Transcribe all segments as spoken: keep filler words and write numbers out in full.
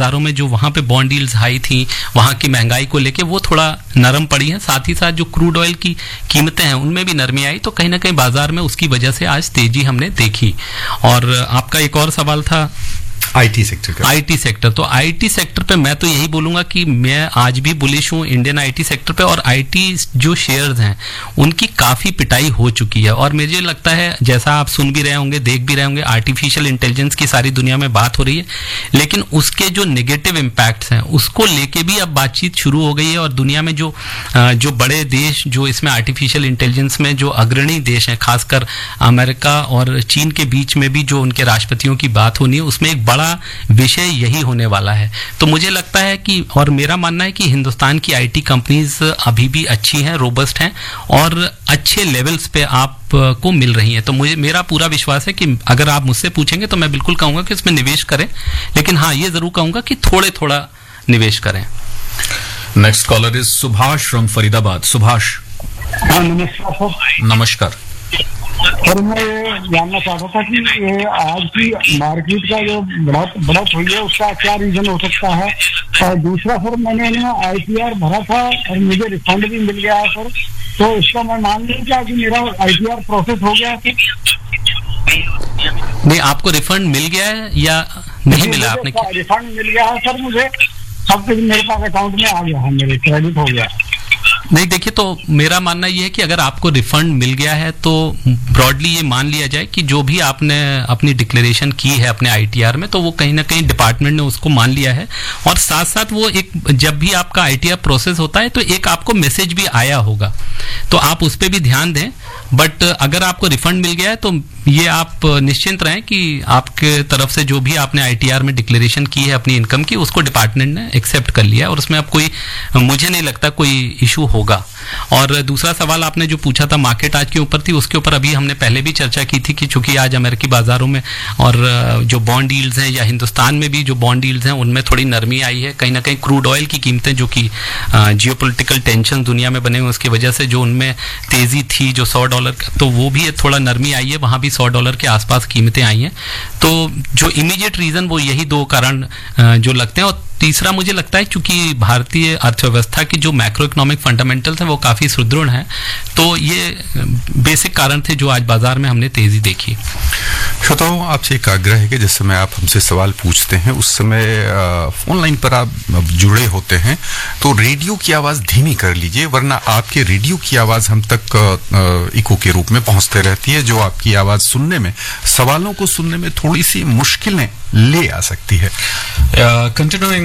बाजारों में जो वहाँ पे बॉन्ड डील्स हाई थी, वहाँ की महंगाई को लेके वो थोड़ा नरम पड़ी है। साथ ही साथ जो क्रूड ऑयल की कीमतें हैं उनमें भी नरमी आई, तो कहीं ना कहीं बाजार में उसकी वजह से आज तेजी हमने देखी। और आपका एक और सवाल था आईटी सेक्टर का। आईटी सेक्टर, तो आईटी सेक्टर पे मैं तो यही बोलूंगा कि मैं आज भी बुलिश हूँ इंडियन आईटी सेक्टर पे, और आईटी जो शेयर्स हैं उनकी काफी पिटाई हो चुकी है। और मुझे लगता है, जैसा आप सुन भी रहे होंगे, देख भी रहे होंगे, आर्टिफिशियल इंटेलिजेंस की सारी दुनिया में बात हो रही है, लेकिन उसके जो नेगेटिव इम्पैक्ट्स हैं उसको लेके भी अब बातचीत शुरू हो गई है। और दुनिया में जो जो बड़े देश जो इसमें आर्टिफिशियल इंटेलिजेंस में जो अग्रणी देश हैं, खासकर अमेरिका और चीन के बीच में भी जो उनके राष्ट्रपतियों की बात होनी है, उसमें एक बड़ा विषय यही होने वाला है। तो मुझे लगता है कि, और मेरा मानना है कि हिंदुस्तान की आईटी कंपनीज अभी भी अच्छी हैं, रोबस्ट हैं और अच्छे लेवल्स पे आप को मिल रही हैं। तो मुझे, मेरा पूरा विश्वास है कि अगर आप मुझसे पूछेंगे तो मैं बिल्कुल कहूंगा कि इसमें निवेश करें, लेकिन हाँ, ये जरूर कहूंगा कि थोड़े थोड़ा निवेश करें। Next collar is Subhash from Faridabad. Subhash. नमस्कार। नमस्कार सर, मैं जानना चाहता था कि ये आज की मार्केट का जो बढ़त बढ़त हुई है उसका क्या रीजन हो सकता है। और दूसरा सर, मैंने ना आईटीआर भरा था और मुझे रिफंड भी मिल गया है सर, तो इसका मैं मान लूं क्या कि मेरा आईटीआर प्रोसेस हो गया है? नहीं, आपको रिफंड मिल गया है या नहीं मिला? आपने रिफंड मिल गया है सर, मुझे सब कुछ मेरे पास अकाउंट में आ गया है, मेरे क्रेडिट हो गया। नहीं, देखिए, तो मेरा मानना यह है कि अगर आपको रिफंड मिल गया है तो ब्रॉडली ये मान लिया जाए कि जो भी आपने अपनी डिक्लेरेशन की है अपने आईटीआर में, तो वो कहीं ना कहीं डिपार्टमेंट ने उसको मान लिया है। और साथ साथ वो एक, जब भी आपका आईटीआर प्रोसेस होता है तो एक आपको मैसेज भी आया होगा, तो आप उस पर भी ध्यान दें। बट अगर आपको रिफंड मिल गया है तो ये आप निश्चिंत रहें कि आपके तरफ से जो भी आपने आईटीआर में डिक्लेरेशन की है अपनी इनकम की, उसको डिपार्टमेंट ने एक्सेप्ट कर लिया है और उसमें अब कोई, मुझे नहीं लगता कोई इशू होगा। और दूसरा सवाल आपने जो पूछा था मार्केट आज के ऊपर थी, उसके ऊपर अभी हमने पहले भी चर्चा की थी कि चूंकि आज अमेरिकी बाजारों में और जो बॉन्ड डील्स हैं या हिंदुस्तान में भी जो बॉन्ड डील्स हैं उनमें थोड़ी नरमी आई है। कहीं ना कहीं क्रूड ऑयल की कीमतें, जो कि जियोपॉलिटिकल टेंशन दुनिया में बने हुए उसकी वजह से जो उनमें तेजी थी, जो सौ डॉलर, तो वो भी थोड़ा नरमी आई है, वहां भी सौ डॉलर के आसपास कीमतें आई हैं। तो जो इमीडिएट रीजन वो यही दो कारण जो लगते हैं। और तीसरा मुझे लगता है क्योंकि भारतीय अर्थव्यवस्था की जो मैक्रो इकोनॉमिक फंडामेंटल्स हैं वो काफी सुदृढ़ हैं, तो ये बेसिक कारण थे जो आज बाजार में हमने तेजी देखी। श्रोताओं, आपसे एक आग्रह है कि जिस समय आप हमसे सवाल पूछते हैं उस समय फोन लाइन पर आप जुड़े होते हैं तो रेडियो की आवाज धीमी कर लीजिए, वरना आपके रेडियो की आवाज हम तक इको के रूप में पहुंचते रहती है, जो आपकी आवाज सुनने में, सवालों को सुनने में थोड़ी सी मुश्किलें ले आ सकती है। Continuing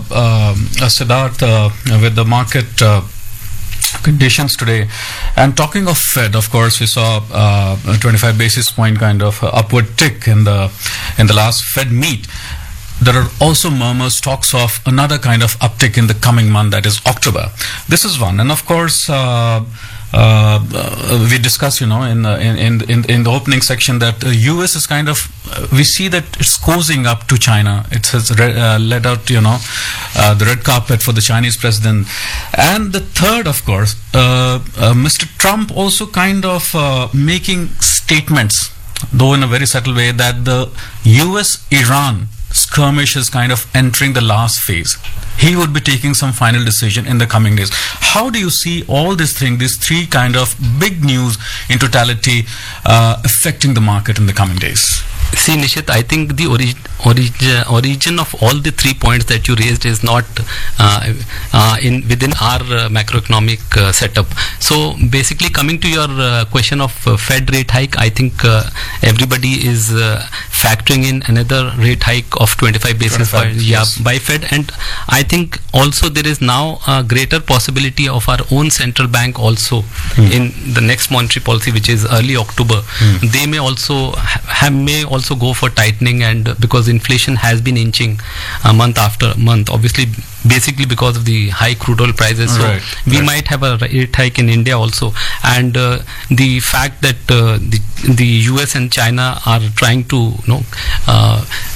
Siddharth uh, with the market uh, conditions today, and talking of Fed, of course we saw uh, a twenty-five basis point kind of upward tick in the in the last Fed meet. There are also murmurs, talks of another kind of uptick in the coming month, that is October. This is one, and of course uh, uh, we discussed, you know, in, in in in the opening section that the U S is kind of, uh, we see that it's cozying up to China. It has re- uh, led out, you know, uh, the red carpet for the Chinese president. And the third, of course, uh, uh, Mister Trump also kind of uh, making statements, though in a very subtle way, that the U S-Iran skirmish is kind of entering the last phase. He would be taking some final decision in the coming days. How do you see all these things, these three kind of big news in totality uh, affecting the market in the coming days? See, Nishit, I think the orig- orig- origin of all the three points that you raised is not uh, uh, in within our uh, macroeconomic uh, setup. So basically, coming to your uh, question of uh, Fed rate hike, I think uh, everybody is uh, factoring in another rate hike of twenty-five basis points, yeah, yes. by Fed, and I think also there is now a greater possibility of our own central bank also hmm. in the next monetary policy, which is early October. Hmm. They may also ha- may also also go for tightening, and uh, because inflation has been inching uh, month after month, obviously basically because of the high crude oil prices, so right, we right. might have a rate hike in India also. And uh, the fact that uh, the, the U S and China are trying to, you know, uh,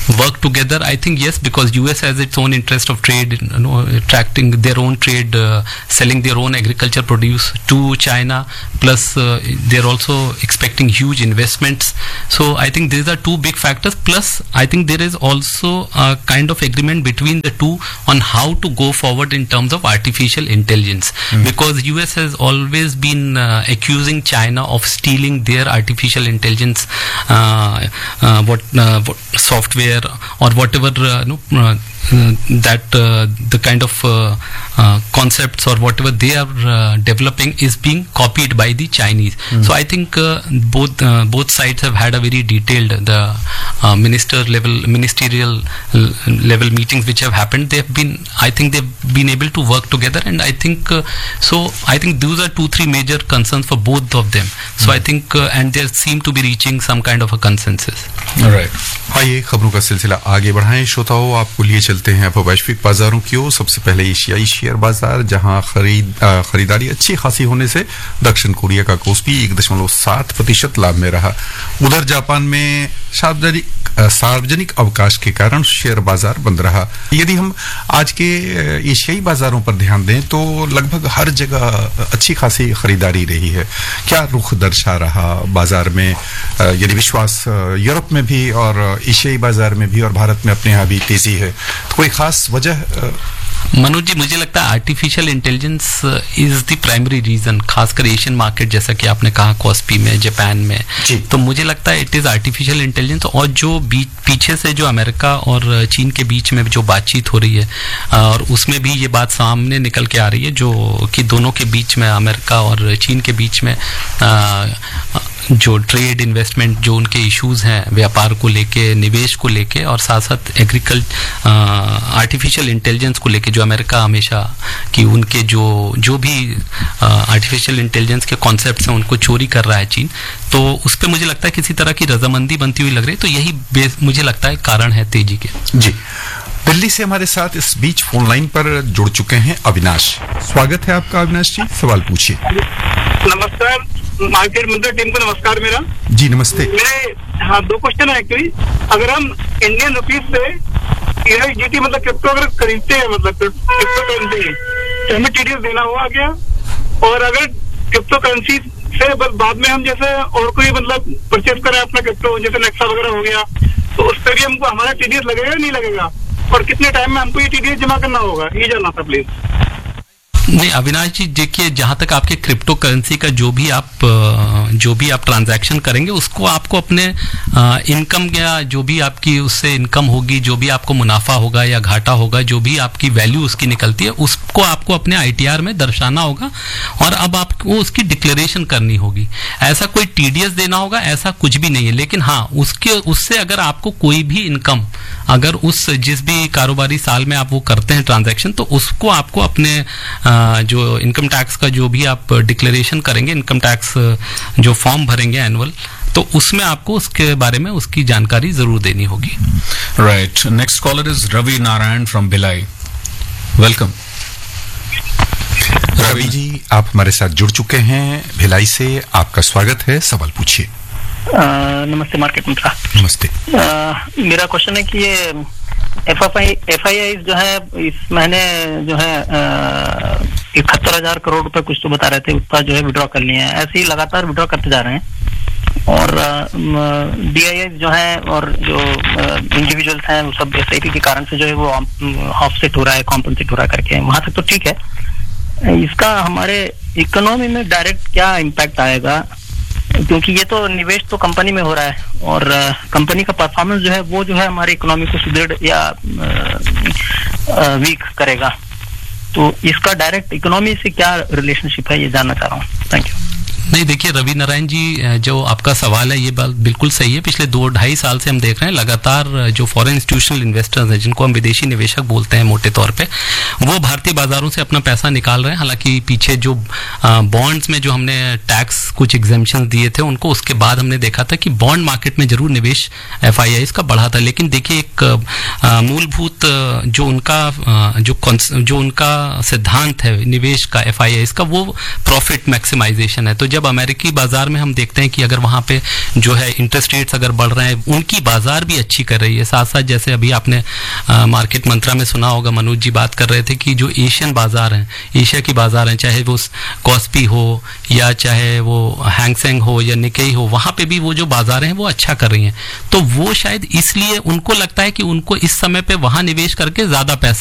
work together? I think yes, because U S has its own interest of trade, you know, attracting their own trade, uh, selling their own agriculture produce to China. Plus, uh, they're also expecting huge investments. So I think these are two big factors. Plus, I think there is also a kind of agreement between the two on how to go forward in terms of artificial intelligence. Mm. Because U S has always been uh, accusing China of stealing their artificial intelligence, uh, uh, what, uh, what software or whatever, uh, no, uh, uh, that uh, the kind of uh, uh, concepts or whatever they are uh, developing is being copied by the Chinese. Mm. So I think uh, both uh, both sides have had a very detailed the uh, minister level ministerial level meetings which have happened. They have been, I think they've been able to work together, and I think uh, so I think those are two three major concerns for both of them. So mm. I think uh, and they seem to be reaching some kind of a consensus. All right. आइए खबरों का सिलसिला आगे बढ़ाएं। श्रोताओं, आपको लिए चलते हैं अब वैश्विक बाजारों की ओर। सबसे पहले एशियाई शेयर बाजार, जहां खरीद खरीदारी अच्छी खासी होने से दक्षिण कोरिया का कोस्पी एक दशमलव सात प्रतिशत लाभ में रहा। उधर जापान में सार्वजनिक सार्वजनिक अवकाश के कारण शेयर बाजार बंद रहा। यदि हम आज के एशियाई बाजारों पर ध्यान दें तो लगभग हर जगह अच्छी खासी खरीदारी रही है। क्या रुख दर्शा रहा बाजार में? यदि विश्वास यूरोप में भी और एशियाई बाजार में भी और भारत में अपने यहाँ भी तेजी है, तो कोई खास वजह? मनोज जी, मुझे लगता है artificial intelligence is the primary reason, खासकर एशियन मार्केट जैसा कि आपने कहा, कॉस्पी में, जापान में। तो मुझे लगता है इट इज आर्टिफिशियल इंटेलिजेंस। और जो पीछे से जो अमेरिका और चीन के बीच में जो बातचीत हो रही है, और उसमें भी ये बात सामने निकल के आ रही है जो कि दोनों के बीच में, अमेरिका और चीन के बीच में आ, जो ट्रेड इन्वेस्टमेंट जो उनके इश्यूज हैं, व्यापार को लेके, निवेश को लेके, और साथ साथ एग्रीकल्चर आर्टिफिशियल इंटेलिजेंस को लेके, जो अमेरिका हमेशा कि उनके जो जो भी आर्टिफिशियल इंटेलिजेंस के कॉन्सेप्ट्स हैं उनको चोरी कर रहा है चीन। तो उस पर मुझे लगता है किसी तरह की रजामंदी बनती हुई लग रही है। तो यही मुझे लगता है कारण है तेजी के। जी, दिल्ली से हमारे साथ इस बीच फोन लाइन पर जुड़ चुके हैं अविनाश। स्वागत है आपका अविनाश जी, सवाल पूछिए। नमस्कार मार्केट मंत्र टीम को नमस्कार मेरा। जी नमस्ते। मेरे हाँ दो क्वेश्चन है एक्चुअली। अगर हम इंडियन रुपीज से यूएसडीटी मतलब क्रिप्टो अगर खरीदते हैं, मतलब क्रिप्टो करेंसी, तो हमें टीडीएस देना होगा क्या? और अगर क्रिप्टो करेंसी से बाद में हम जैसे और कोई मतलब परचेज करें अपना क्रिप्टो, जैसे नेक्सा वगैरह हो गया, तो उस पर भी हमको हमारा टीडीएस लगेगा या नहीं लगेगा? और कितने टाइम में हमको ये टीडीएस जमा करना होगा, ये जानना था प्लीज। नहीं अविनाश जी, देखिए जहां तक आपके क्रिप्टो करेंसी का जो भी आप जो भी आप ट्रांजैक्शन करेंगे उसको आपको अपने इनकम या जो भी आपकी उससे इनकम होगी, जो भी आपको मुनाफा होगा या घाटा होगा, जो भी आपकी वैल्यू उसकी निकलती है, उसको आपको अपने आईटीआर में दर्शाना होगा और अब आपको उसकी डिक्लेरेशन करनी होगी। ऐसा कोई टीडीएस देना होगा ऐसा कुछ भी नहीं है। लेकिन हाँ, उसके उससे अगर आपको कोई भी इनकम अगर उस जिस भी कारोबारी साल में आप वो करते हैं ट्रांजैक्शन, तो उसको आपको अपने जो इनकम टैक्स का जो भी आप डिक्लेरेशन करेंगे, इनकम टैक्स जो फॉर्म भरेंगे एनुअल, तो उसमें आपको उसके बारे में उसकी जानकारी जरूर देनी होगी। Right, next collar is Ravi Narayan from Bhilai. Welcome Ravi ji, आप हमारे साथ जुड़ चुके हैं भिलाई से, आपका स्वागत है, सवाल पूछिए। नमस्ते मार्केट मित्रा। नमस्ते। आ, मेरा क्वेश्चन है कि ये एफ आई एफ आई आई जो है इस महीने जो है इकहत्तर हजार करोड़ रुपए कुछ तो बता रहे थे, उसका जो है विड्रॉ कर लिए हैं। ऐसे ही लगातार विड्रॉ करते जा रहे हैं और डी आई आई जो है और जो इंडिविजुअल्स हैं वो सब एस आई पी के कारण से जो है वो ऑफसेट हो रहा है, कॉम्पनसेट हो रहा है करके, वहां तक तो ठीक है। इसका हमारे इकोनॉमी में डायरेक्ट क्या इम्पैक्ट आएगा? क्योंकि ये तो निवेश तो कंपनी में हो रहा है और कंपनी का परफॉर्मेंस जो है वो जो है हमारी इकोनॉमी को सुदृढ़ या वीक करेगा। तो इसका डायरेक्ट इकोनॉमी से क्या रिलेशनशिप है, ये जानना चाह रहा हूँ। Thank you. नहीं, देखिए रवि नारायण जी, जो आपका सवाल है ये बात बिल्कुल सही है। पिछले दो ढाई साल से हम देख रहे हैं लगातार जो फॉरेन इंस्टीट्यूशनल इन्वेस्टर्स हैं, जिनको हम विदेशी निवेशक बोलते हैं मोटे तौर पे, वो भारतीय बाजारों से अपना पैसा निकाल रहे हैं। हालांकि पीछे जो बॉन्ड्स में जो हमने टैक्स कुछ एग्जेम्पशन दिए थे उनको, उसके बाद हमने देखा था कि बॉन्ड मार्केट में जरूर निवेश एफ आई आई का बढ़ा था। लेकिन देखिए एक मूलभूत जो उनका जो जो उनका सिद्धांत है निवेश का एफ आई आई का, वो प्रॉफिट मैक्सिमाइजेशन है। तो जब जब अमेरिकी बाजार में हम देखते हैं कि अगर वहाँ पे जो है इंटरेस्ट रेट्स अगर बढ़ रहे हैं, उनकी बाजार भी अच्छी कर रही है। साथ साथ जैसे अभी आपने आ, मार्केट मंत्रा में सुना होगा, मनोज जी बात कर रहे थे कि जो एशियन बाजार हैं, एशिया की बाजार हैं, चाहे वो कॉस्पी हो या चाहे वो हैंगसेंग हो या निकेई हो, वहाँ पे भी वो जो बाजार हैं वो अच्छा कर रही हैं। तो वो शायद इसलिए उनको लगता है कि उनको इस समय पे वहाँ निवेश करके ज़्यादा पैसा